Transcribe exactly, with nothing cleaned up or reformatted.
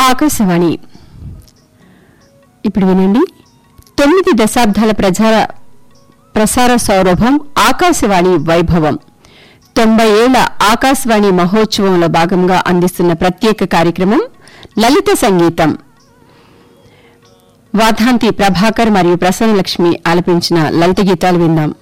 ఆకాశవాణి. ఇప్పుడు వినండి. తొమ్మిది దశాబ్దాల ప్రజా ప్రసార సౌరభం ఆకాశవాణి వైభవం. తొంభై ఏళ్ల ఆకాశవాణి మహోత్సవంలో భాగంగా అందిస్తున్న ప్రత్యేక కార్యక్రమం లలిత సంగీతం. వాధాంతి ప్రభాకర్ మరియు ప్రసన్నలక్ష్మి ఆలపించిన లలిత గీతాలు విందాం.